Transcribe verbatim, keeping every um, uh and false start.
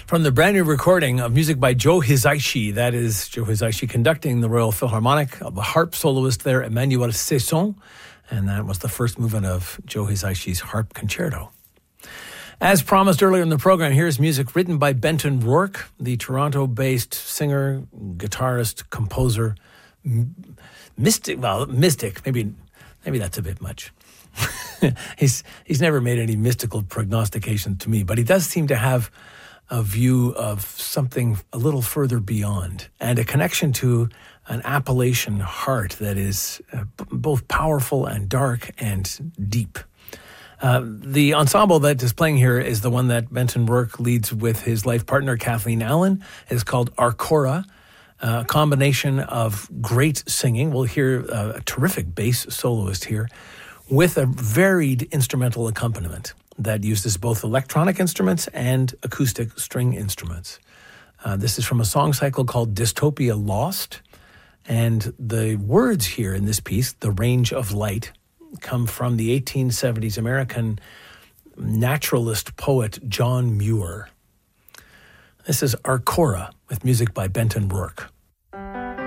From the brand new recording of music by Joe Hisaishi, that is Joe Hisaishi conducting the Royal Philharmonic, of the harp soloist there, Emmanuel Cesson, and that was the first movement of Joe Hisaishi's harp concerto. As promised earlier in the program, here's music written by Benton Rourke, the Toronto-based singer, guitarist, composer, mystic, well, mystic, maybe maybe that's a bit much. he's he's never made any mystical prognostications to me, but he does seem to have a view of something a little further beyond and a connection to an Appalachian heart that is uh, b- both powerful and dark and deep. Uh, the ensemble that is playing here is the one that Benton Rourke leads with his life partner, Kathleen Allen. It's called Arcora, a combination of great singing. We'll hear a, a terrific bass soloist here with a varied instrumental accompaniment that uses both electronic instruments and acoustic string instruments. Uh, this is from a song cycle called Dystopia Lost. And the words here in this piece, The Range of Light, come from the eighteen seventies American naturalist poet John Muir. This is Arcora with music by Benton Rourke.